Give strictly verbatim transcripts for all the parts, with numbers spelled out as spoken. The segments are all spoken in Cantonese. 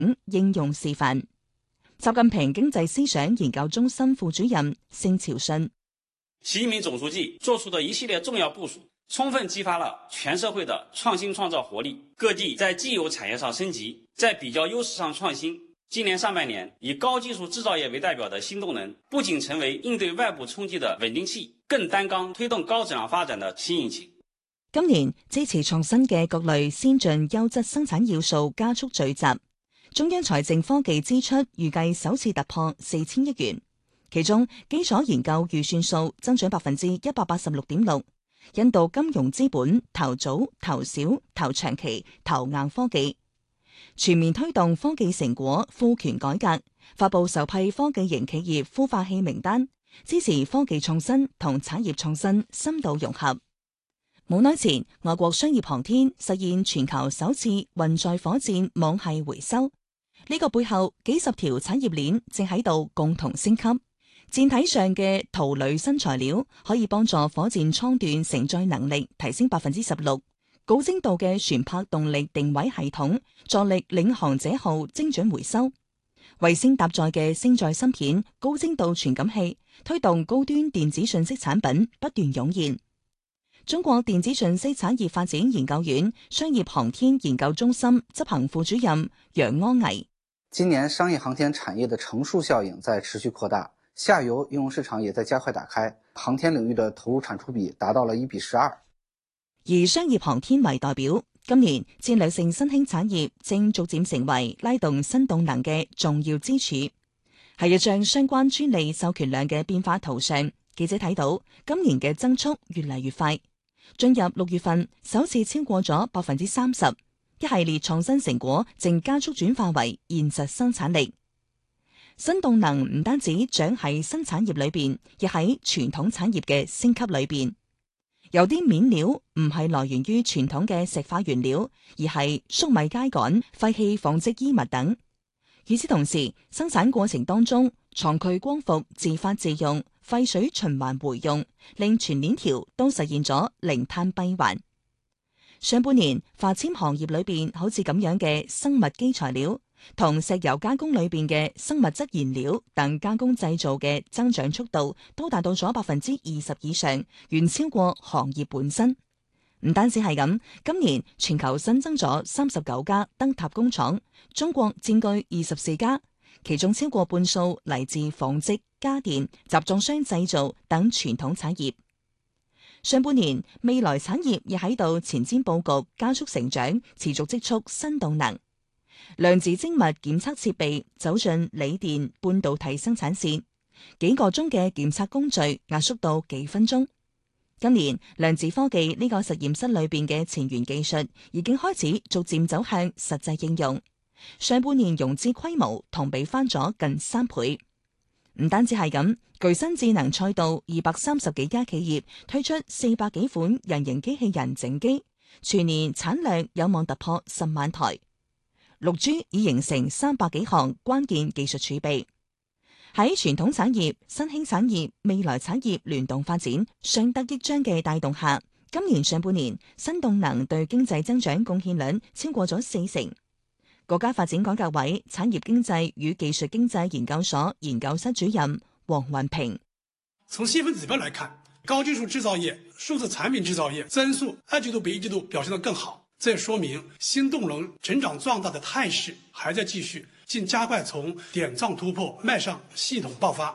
應用示範。習近平經濟思想研究中心副主任盛朝信： 習近平總書記作出的一系列重要部署，充分激發了全社會的創新創造活力，各地在既有產業上升級，在比較優勢上創新。今年上半年，以高技術製造業為代表的新動能，不僅成為應對外部衝擊的穩定器，更擔綱推動高質量發展的新引擎。 今年支持創新嘅各類先進優質生產要素加速聚集，中央財政科技支出預計首次突破四千億元，其中基礎研究預算數增長百分之一百八十六點六，引導金融資本投早、投小、投長期、投硬科技。全面推動科技成果賦權改革，發佈首批科技型企業孵化器名單，支持科技創新同產業創新深度融合。冇耐前，外國商業航天實現全球首次運載火箭網繫回收，呢個背後幾十條產業鏈正喺度共同升級。艦體上嘅鋁鋁新材料可以幫助火箭艙段承載能力提升百分之十六。高精度嘅船舶動力定位系統助力領航者號精準回收，衛星搭載嘅星載芯片高精度傳感器推動高端電子信息產品不斷湧現。中國電子信息產業發展研究院商業航天研究中心執行副主任楊安毅： 今年商業航天產業的乘數效應在持續擴大，下游應用市場也在加快打開，航天領域的投入產出比達到了一比十二。 而商業航天為代表，今年戰略性新興產業正逐漸成為拉動新動能嘅重要支柱。喺一張相關專利授權量嘅變化圖上，記者睇到今年嘅增速越嚟越快，進入六月份首次超過咗百分之三十，一系列創新成果正加速轉化為現實生產力。新動能唔單止長喺新產業裏邊，亦喺傳統產業嘅升級裏邊。有啲面料唔係來源於傳統嘅石化原料，而係粟米秸稈、廢棄紡織衣物等。與此同時，生產過程當中，廠區光伏自發自用、廢水循環回用，令全鏈條都實現咗零碳閉環。上半年化纖行業裏邊好似咁樣嘅生物基材料，同石油加工裏邊嘅生物質燃料等加工製造嘅增長速度都達到咗百分之二十以上，遠超過行業本身。唔單止係咁，今年全球新增咗三十九家燈塔工廠，中國佔據二十四家，其中超過半數嚟自紡織、家電、集裝箱製造等傳統產業。上半年未來產業亦喺度前瞻佈局，加速成長，持續積蓄新動能。量子精密檢測設備走進鋰電半導體生產線，幾個鐘嘅檢測工序壓縮到幾分鐘。今年量子科技呢個實驗室裏邊嘅前沿技術已經開始逐漸走向實際應用。上半年融資規模同比翻咗近三倍。唔單止係咁，巨新智能賽道二百三十幾家企業推出四百幾款人形機器人整機，全年產量有望突破十萬台。六 G 已形成三百幾項關鍵技術儲備，喺傳統產業、新興產業、未來產業聯動發展、相得益彰嘅帶動下，今年上半年新動能對經濟增長貢獻率超過咗四成。國家發展改革委產業經濟與技術經濟研究所研究室主任黃雲平： 從細分指標來看，高技術製造業、數字產品製造業增速二季度比一季度表現得更好。這說明新動能成長壯大的態勢還在繼續，並加快從點狀突破邁向系統爆發。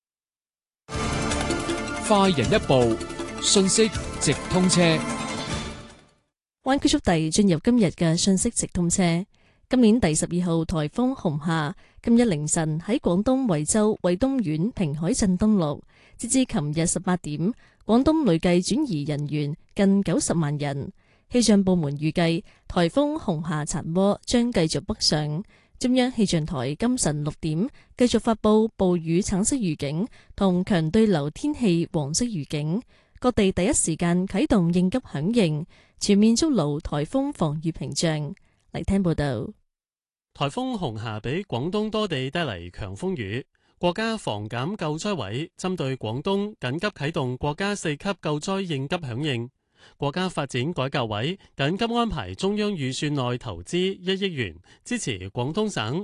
快人一步，信息直通車。 灣區速遞進入今日嘅信息直通車。今年第十二號颱風紅夏今日凌晨喺廣東惠州惠東縣平海鎮登陸，截至琴日十八點，廣東累計轉移人員近九十萬人。氣象部門預計颱風紅夏殘渦將繼續北上，中央氣象台今晨六點繼續發佈暴雨橙色預警同強對流天氣黃色預警，各地第一時間啟動應急響應，全面築牢颱風防禦屏障。嚟聽報道。 颱風紅夏俾廣東多地帶嚟強風雨，國家防減救災委針對廣東緊急啟動國家四級救災應急響應。 國家發展改革委緊急安排中央預算內投資一億元，支持廣東省